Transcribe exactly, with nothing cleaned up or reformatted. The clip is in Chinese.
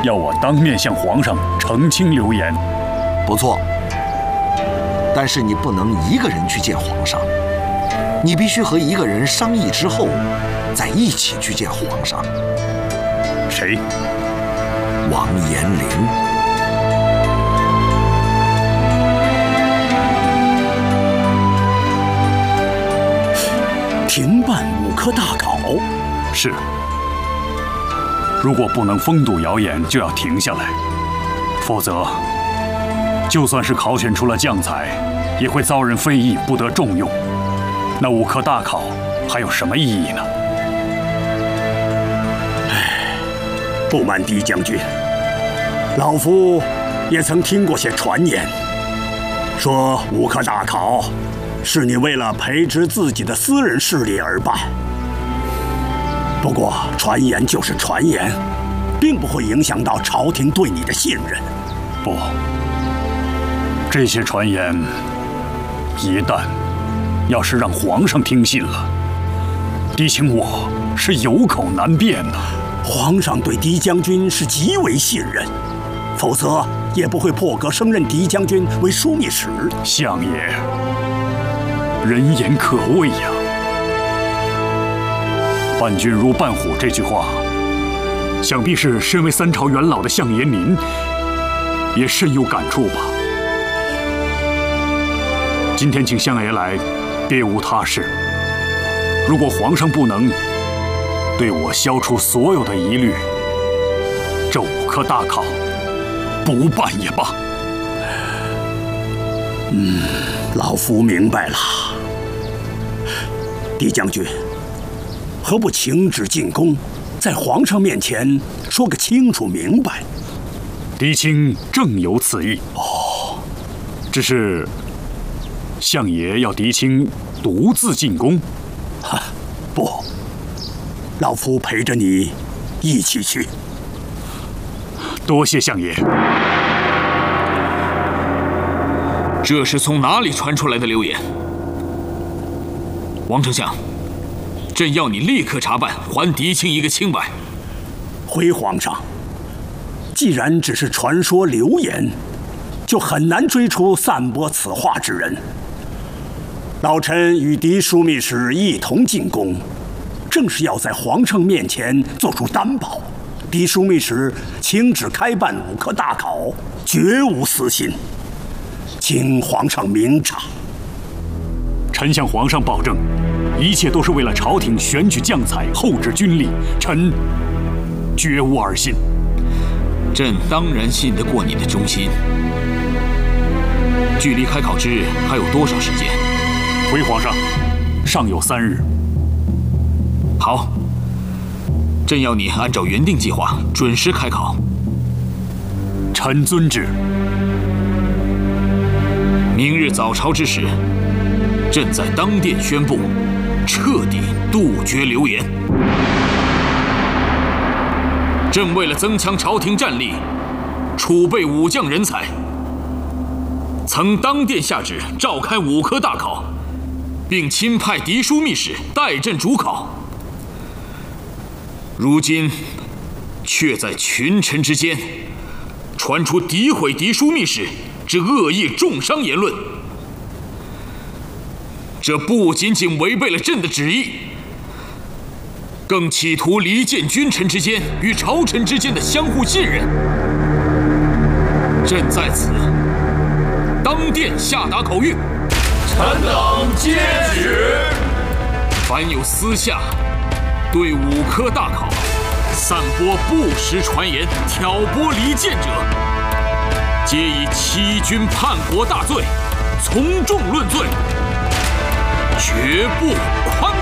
要我当面向皇上澄清流言。 不错，但是你不能一个人去见皇上，你必须和一个人商议之后，再一起去见皇上。 谁？ 王延龄。 停办五科大考。 是。如果不能封堵谣言，就要停下来，否则，就算是考选出了将才，也会遭人非议，不得重用。那五科大考还有什么意义呢？ 唉，不瞒狄将军，老夫也曾听过些传言，说五科大考是你为了培植自己的私人势力而办。不过传言就是传言，并不会影响到朝廷对你的信任。 不，这些传言一旦要是让皇上听信了，狄青我是有口难辩的。 皇上对狄将军是极为信任，否则也不会破格升任狄将军为枢密使。 相爷，人言可畏呀！伴君如伴虎这句话，想必是身为三朝元老的相爷您也深有感触吧？今天请相爷来，别无他事。如果皇上不能对我消除所有的疑虑，这五科大考不办也罢。 嗯，老夫明白了。狄将军，何不请旨进宫，在皇上面前说个清楚明白？ 狄青正有此意。 哦， 只是相爷要狄青独自进宫。 哈，不，老夫陪着你一起去。 多谢相爷。 这是从哪里传出来的流言？王丞相，朕要你立刻查办，还狄青一个清白。 回皇上，既然只是传说流言，就很难追出散播此话之人。老臣与狄枢密使一同进宫，正是要在皇上面前做出担保，狄枢密使请旨开办五科大考，绝无私心，请皇上明察。 臣向皇上保证，一切都是为了朝廷选举将才，厚植军力，臣绝无二心。 朕当然信得过你的忠心。距离开考之日还有多少时间？ 回皇上，尚有三日。 好，朕要你按照原定计划准时开考。 臣遵旨。 明日早朝之时，朕在当殿宣布，彻底杜绝流言。朕为了增强朝廷战力，储备武将人才，曾当殿下旨召开五科大考，并亲派狄枢密使代朕主考。如今，却在群臣之间传出诋毁狄枢密使之恶意重伤言论。这不仅仅违背了朕的旨意，更企图离间君臣之间与朝臣之间的相互信任。朕在此当殿下达口谕： 臣等接旨。 凡有私下对五科大考散播不实传言、挑拨离间者，皆以欺君叛国大罪从重论罪，绝不宽